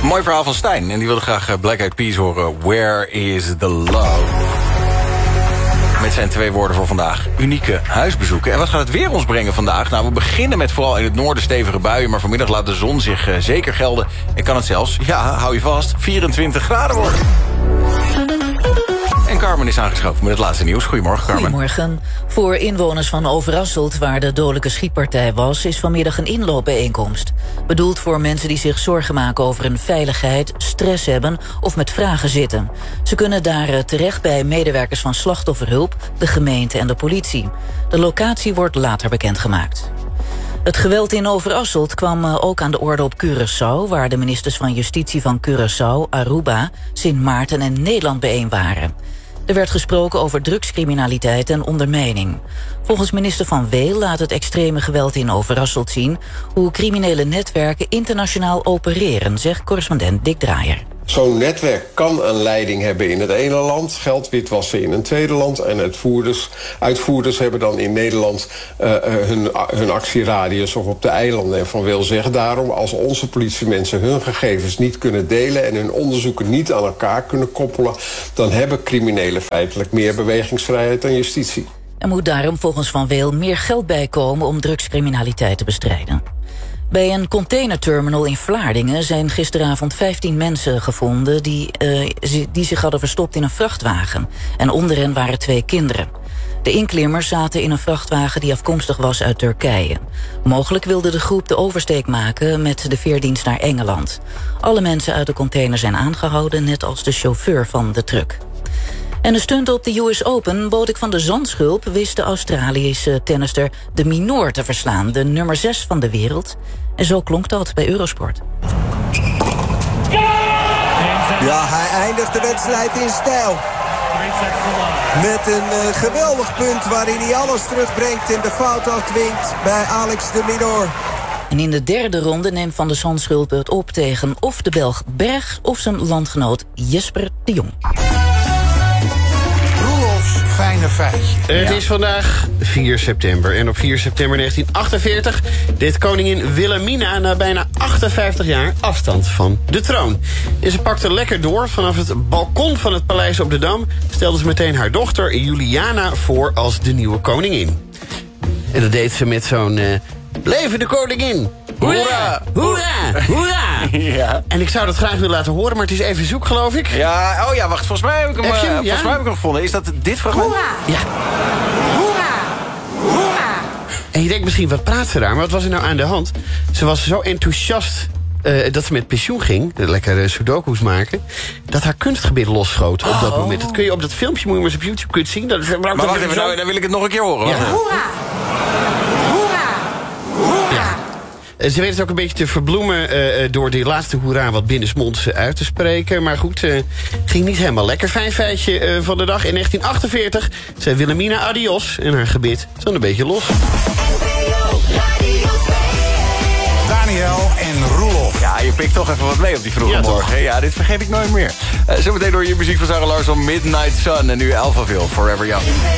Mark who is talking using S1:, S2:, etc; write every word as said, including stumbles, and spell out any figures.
S1: Mooi verhaal van Stijn. En die wilde graag Black Eyed Peas horen. Where is the love? Met zijn twee woorden voor vandaag. Unieke huisbezoeken. En wat gaat het weer ons brengen vandaag? Nou, we beginnen met vooral in het noorden stevige buien. Maar vanmiddag laat de zon zich uh, zeker gelden. En kan het zelfs, ja, hou je vast, vierentwintig graden worden. En Carmen is aangeschoven met het laatste nieuws. Goedemorgen, Carmen.
S2: Goedemorgen. Voor inwoners van Overasselt, waar de dodelijke schietpartij was, is vanmiddag een inloopbijeenkomst. Bedoeld voor mensen die zich zorgen maken over hun veiligheid, stress hebben of met vragen zitten. Ze kunnen daar terecht bij medewerkers van slachtofferhulp, de gemeente en de politie. De locatie wordt later bekendgemaakt. Het geweld in Overasselt kwam ook aan de orde op Curaçao, waar de ministers van Justitie van Curaçao, Aruba, Sint Maarten en Nederland bijeen waren. Er werd gesproken over drugscriminaliteit en ondermijning. Volgens minister Van Weel laat het extreme geweld in Overasselt zien hoe criminele netwerken internationaal opereren, zegt correspondent Dick Draaier.
S3: Zo'n netwerk kan een leiding hebben in het ene land, geld witwassen in een tweede land, en uitvoerders, uitvoerders hebben dan in Nederland uh, hun, hun actieradius of op de eilanden. En Van Weel zegt daarom, als onze politiemensen hun gegevens niet kunnen delen en hun onderzoeken niet aan elkaar kunnen koppelen, dan hebben criminelen feitelijk meer bewegingsvrijheid dan justitie.
S2: Er moet daarom volgens Van Weel meer geld bijkomen om drugscriminaliteit te bestrijden. Bij een containerterminal in Vlaardingen zijn gisteravond vijftien mensen gevonden die, uh, die zich hadden verstopt in een vrachtwagen. En onder hen waren twee kinderen. De inklimmers zaten in een vrachtwagen die afkomstig was uit Turkije. Mogelijk wilde de groep de oversteek maken met de veerdienst naar Engeland. Alle mensen uit de container zijn aangehouden, net als de chauffeur van de truck. En een stunt op de U S Open, Botik van de Zandschulp wist de Australische tennister de Minor te verslaan, de nummer zes van de wereld. En zo klonk dat bij Eurosport.
S4: Ja, hij eindigt de wedstrijd in stijl. Met een uh, geweldig punt waarin hij alles terugbrengt en de fout afdwingt bij Alex de Minor.
S2: En in de derde ronde neemt Van de Zandschulp het op tegen of de Belg Berg of zijn landgenoot Jesper de Jong.
S5: Fijne feitje.
S6: Het is vandaag vier september. En op vier september negentien achtenveertig deed koningin Wilhelmina na bijna achtenvijftig jaar afstand van de troon. En ze pakte lekker door. Vanaf het balkon van het paleis op de Dam stelde ze meteen haar dochter Juliana voor als de nieuwe koningin. En dat deed ze met zo'n uh, leven de koningin! Hoera! Hoera! Hoera! Ja. En ik zou dat graag willen laten horen, maar het is even zoek, geloof ik.
S1: Ja, oh ja, wacht, volgens mij heb ik hem,
S6: heb je,
S1: uh,
S6: ja?
S1: volgens mij heb ik hem gevonden. Is dat dit fragment?
S2: Hoera!
S6: Ja.
S2: Hoera! Hoera!
S6: En je denkt misschien, wat praat ze daar? Maar wat was er nou aan de hand? Ze was zo enthousiast uh, dat ze met pensioen ging, lekker uh, sudoku's maken, dat haar kunstgebied losschoot op dat
S2: oh.
S6: moment. Dat kun je op dat filmpje, moet je maar eens op YouTube kunt zien. Dat is,
S1: maar wacht even, nou, dan wil ik het nog een keer horen.
S6: Ja.
S2: Hoera! Hoera! Hoera!
S6: Ja. Ze weet het ook een beetje te verbloemen uh, door die laatste hoera wat binnensmonds uit te spreken. Maar goed, uh, ging niet helemaal lekker. Fijn feitje uh, van de dag. In negentien achtenveertig zei Wilhelmina adios en haar gebit zat een beetje los.
S5: Daniel en Roelof.
S1: Ja, je pikt toch even wat mee op die vroege
S6: Ja,
S1: morgen. Ja, dit vergeet ik nooit meer. Uh, zometeen door je muziek van Sarah Larsson, Midnight Sun. En nu Alphaville, Forever Young.